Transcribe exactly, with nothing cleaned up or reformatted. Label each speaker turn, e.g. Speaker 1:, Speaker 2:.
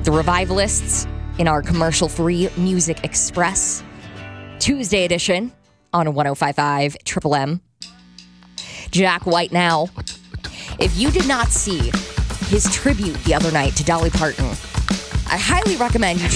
Speaker 1: The Revivalists in our commercial-free Music Express Tuesday edition on one oh five point five Triple M. Jack White now. If you did not see his tribute the other night to Dolly Parton, I highly recommend you